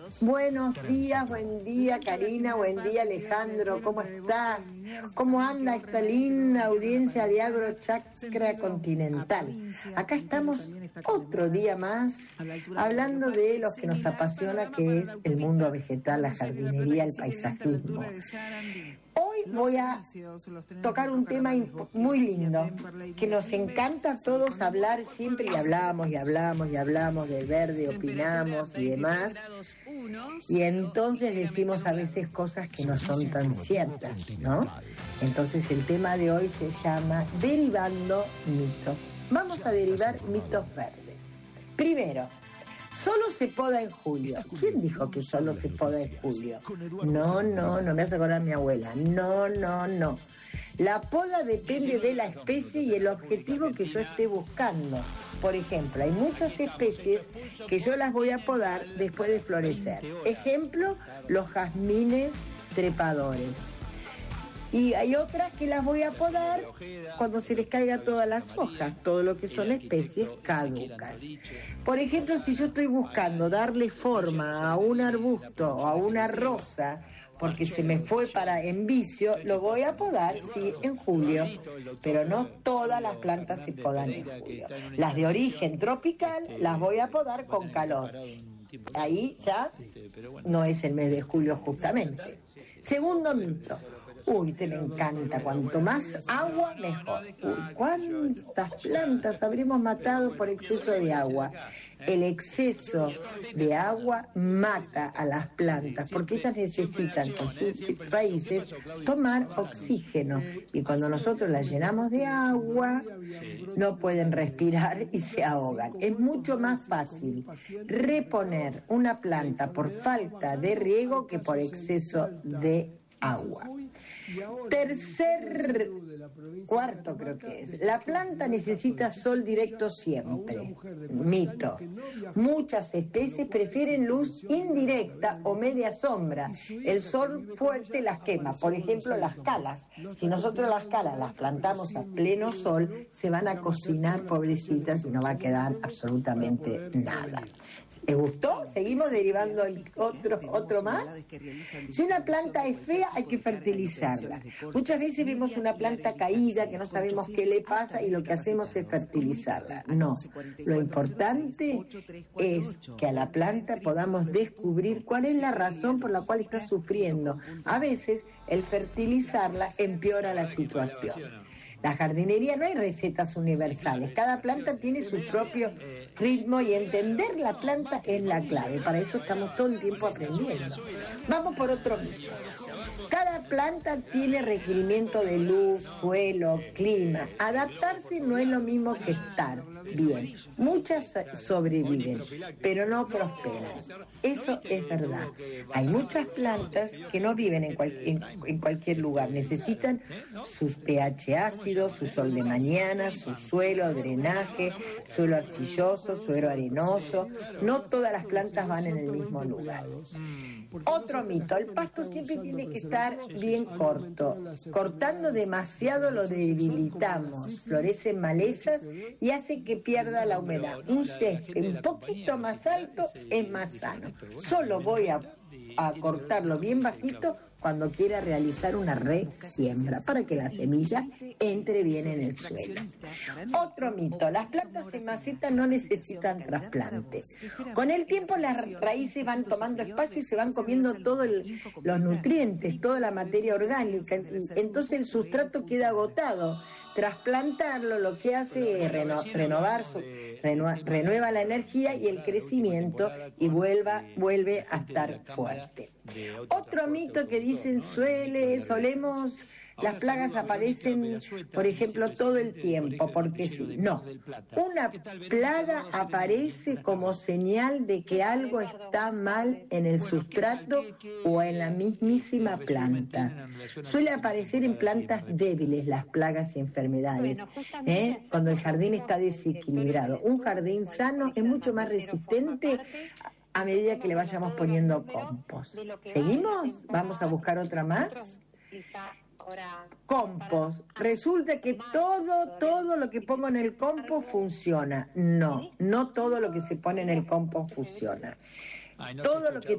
Buenos días, buen día Karina, buen día Alejandro, ¿cómo estás? ¿Cómo anda esta linda audiencia de Agrochakra Continental? Acá estamos otro día más hablando de lo que nos apasiona, que es el mundo vegetal, la jardinería, el paisajismo. Hoy voy a tocar un tema muy lindo, que nos encanta a todos hablar siempre, y hablamos del verde, opinamos y demás, y entonces decimos a veces cosas que no son tan ciertas, ¿no? Entonces el tema de hoy se llama Derivando mitos. Vamos a derivar mitos verdes. Primero, solo se poda en julio. ¿Quién dijo que solo se poda en julio? No, me hace acordar a mi abuela. No. La poda depende de la especie y el objetivo que yo esté buscando. Por ejemplo, hay muchas especies que yo las voy a podar después de florecer. Ejemplo, los jazmines trepadores. Y hay otras que las voy a podar cuando se les caiga todas las hojas, todo lo que son especies caducas. Por ejemplo, si yo estoy buscando darle forma a un arbusto o a una rosa, porque se me fue en vicio, lo voy a podar, sí, en julio, pero no todas las plantas se podan en julio. Las de origen tropical las voy a podar con calor. Ahí ya no es el mes de julio justamente. Segundo mito. Uy, te me encanta, cuanto más agua, mejor. Uy, cuántas plantas habremos matado por exceso de agua. El exceso de agua mata a las plantas, porque ellas necesitan con sus raíces tomar oxígeno. Y cuando nosotros las llenamos de agua, no pueden respirar y se ahogan. Es mucho más fácil reponer una planta por falta de riego que por exceso de agua. Cuarto creo que es. La planta necesita sol directo siempre. Mito. Muchas especies prefieren luz indirecta o media sombra. El sol fuerte las quema. Por ejemplo, las calas. Si nosotros las calas las plantamos a pleno sol, se van a cocinar, pobrecitas, y no va a quedar absolutamente nada. ¿Les gustó? Seguimos derivando otro más. Si una planta es fea, hay que fertilizarla. Muchas veces vemos una planta caída que no sabemos qué le pasa y lo que hacemos es fertilizarla. No, lo importante es que a la planta podamos descubrir cuál es la razón por la cual está sufriendo. A veces el fertilizarla empeora la situación. La jardinería no hay recetas universales, cada planta tiene su propio ritmo y entender la planta es la clave, para eso estamos todo el tiempo aprendiendo. Vamos por otro mito. Cada planta tiene requerimiento de luz, suelo, clima. Adaptarse no es lo mismo que estar bien. Muchas sobreviven, pero no prosperan. Eso es verdad. Hay muchas plantas que no viven en cualquier lugar. Necesitan sus pH ácidos, su sol de mañana, su suelo, drenaje, suelo arcilloso, suelo arenoso. No todas las plantas van en el mismo lugar. Otro mito, el pasto siempre tiene que estar bien corto. Cortando demasiado lo debilitamos, florecen malezas y hace que pierda la humedad. Un césped un poquito más alto es más sano. Solo voy a cortarlo bien bajito cuando quiera realizar una resiembra para que la semilla entre bien en el suelo. Otro mito, las plantas en maceta no necesitan trasplante. Con el tiempo las raíces van tomando espacio y se van comiendo todos los nutrientes, toda la materia orgánica, entonces el sustrato queda agotado. Trasplantarlo lo que hace es renueva la energía y el crecimiento y vuelve a estar fuerte. Otro mito que dicen solemos, las plagas aparecen, por ejemplo, todo el tiempo, porque sí. No, una plaga aparece como señal de que algo está mal en el sustrato o en la mismísima planta. Suele aparecer en plantas débiles las plagas y enfermedades, cuando el jardín está desequilibrado. Un jardín sano es mucho más resistente a medida que le vayamos poniendo compost. ¿Seguimos? ¿Vamos a buscar otra más? Compost. Resulta que todo lo que pongo en el compost funciona. No todo lo que se pone en el compost funciona. Todo lo que